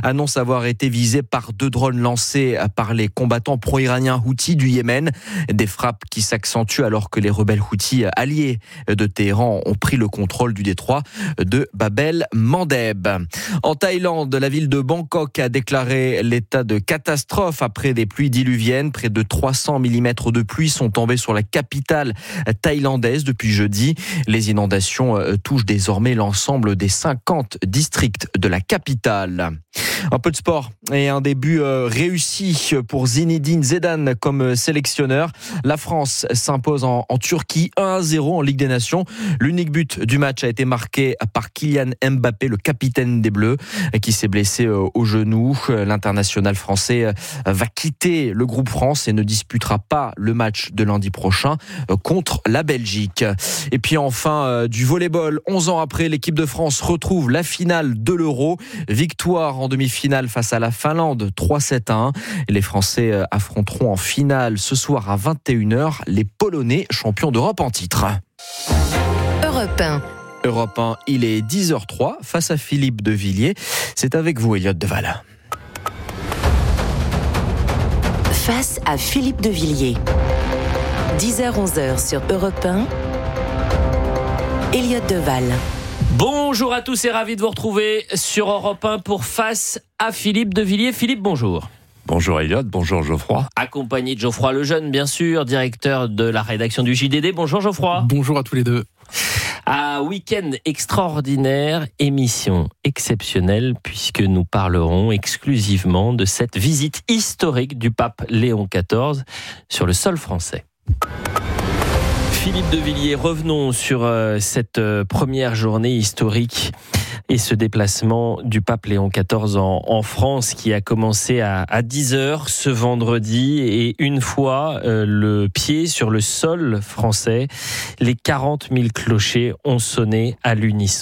annonce avoir été visée par 2 drones lancés par les combattants pro-iraniens Houthis du Yémen. Des frappes qui s'accentuent alors que les rebelles Houthis alliés de Téhéran ont pris le contrôle du détroit de Bab el-Mandeb. En Thaïlande, la ville de Bangkok a déclaré l'état de catastrophe après des pluies diluviennes. Près de 300 mm de pluie sont tombés sur la capitale thaïlandaise depuis jeudi. Les inondations touchent désormais l'ensemble des 50 districts de la capitale. Un peu de sport et un début réussi pour Zinedine Zidane comme sélectionneur. La France s'impose en Turquie 1-0 en Ligue des Nations. L'unique but du match a été marqué par Kylian Mbappé, le capitaine des Bleus, qui s'est blessé au genou. L'international français va quitter le groupe France et ne disputera pas le match de lundi prochain contre la Belgique. Et puis enfin, du volleyball. 11 ans après, l'équipe de France retrouve la finale de l'Euro. Victoire en demi-finale face à la Finlande, 3-7-1. Les Français affronteront en finale ce soir à 21h les Polonais, champions d'Europe en titre. Europe 1, il est 10h03 face à Philippe de Villiers. C'est avec vous, Elliott Deval. Face à Philippe de Villiers. 10h-11h sur Europe 1. Elliott Deval. Bonjour à tous et ravi de vous retrouver sur Europe 1 pour Face à Philippe de Villiers. Philippe, bonjour. Bonjour Elliott, bonjour Geoffroy. Accompagné de Geoffroy Lejeune, bien sûr, directeur de la rédaction du JDD. Bonjour Geoffroy. Bonjour à tous les deux. Un week-end extraordinaire, émission exceptionnelle, puisque nous parlerons exclusivement de cette visite historique du pape Léon XIV sur le sol français. Philippe de Villiers, revenons sur cette première journée historique et ce déplacement du pape Léon XIV en France qui a commencé à 10h ce vendredi. Et une fois le pied sur le sol français, les 40 000 clochers ont sonné à l'unisson.